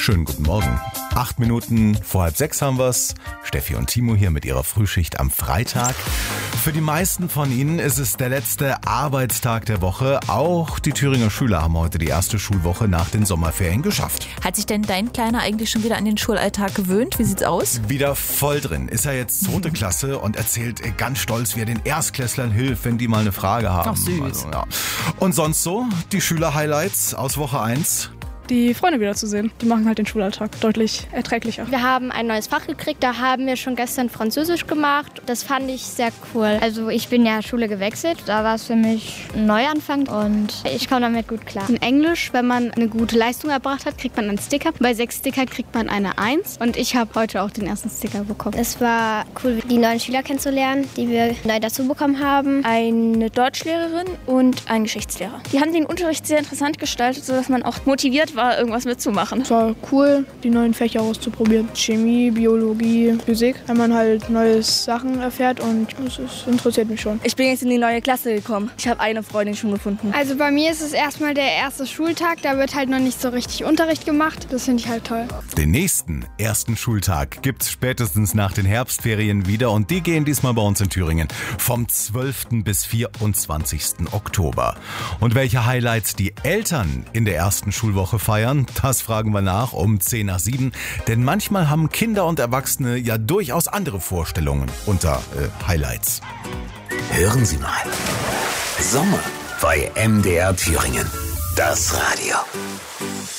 Schönen guten Morgen. 8 Minuten vor 5:30 haben wir's. Steffi und Timo hier mit ihrer Frühschicht am Freitag. Für die meisten von Ihnen ist es der letzte Arbeitstag der Woche. Auch die Thüringer Schüler haben heute die erste Schulwoche nach den Sommerferien geschafft. Hat sich denn dein Kleiner eigentlich schon wieder an den Schulalltag gewöhnt? Wie sieht's aus? Wieder voll drin. Ist er jetzt 2. Klasse und erzählt ganz stolz, wie er den Erstklässlern hilft, wenn die mal eine Frage haben. Ach, süß. Also, ja. Und sonst so, die Schüler-Highlights aus Woche 1. Die Freunde wiederzusehen. Die machen halt den Schulalltag deutlich erträglicher. Wir haben ein neues Fach gekriegt, da haben wir schon gestern Französisch gemacht. Das fand ich sehr cool. Also ich bin ja Schule gewechselt, da war es für mich ein Neuanfang und ich komme damit gut klar. In Englisch, wenn man eine gute Leistung erbracht hat, kriegt man einen Sticker. Bei 6 Sticker kriegt man eine 1 und ich habe heute auch den ersten Sticker bekommen. Es war cool, die neuen Schüler kennenzulernen, die wir neu dazu bekommen haben. Eine Deutschlehrerin und ein Geschichtslehrer. Die haben den Unterricht sehr interessant gestaltet, sodass man auch motiviert war, irgendwas mitzumachen. Es war cool, die neuen Fächer auszuprobieren. Chemie, Biologie, Physik, wenn man halt neue Sachen erfährt und es interessiert mich schon. Ich bin jetzt in die neue Klasse gekommen. Ich habe eine Freundin schon gefunden. Also bei mir ist es erstmal der erste Schultag, da wird halt noch nicht so richtig Unterricht gemacht. Das finde ich halt toll. Den nächsten ersten Schultag gibt's spätestens nach den Herbstferien wieder und die gehen diesmal bei uns in Thüringen vom 12. bis 24. Oktober. Und welche Highlights die Eltern in der ersten Schulwoche feiern, das fragen wir nach um 6:50. Denn manchmal haben Kinder und Erwachsene ja durchaus andere Vorstellungen unter Highlights. Hören Sie mal. Sommer bei MDR Thüringen. Das Radio.